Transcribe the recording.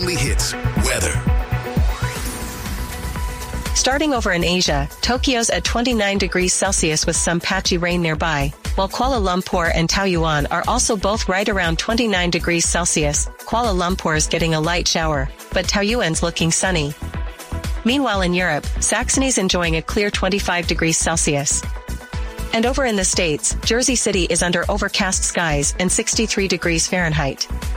Daily Hits weather. Starting over in Asia, Tokyo's at 29 degrees Celsius with some patchy rain nearby, while Kuala Lumpur and Taoyuan are also both right around 29 degrees Celsius. Kuala Lumpur's getting a light shower, but Taoyuan's looking sunny. Meanwhile in Europe, Saxony's enjoying a clear 25 degrees Celsius. And over in the States, Jersey City is under overcast skies and 63 degrees Fahrenheit.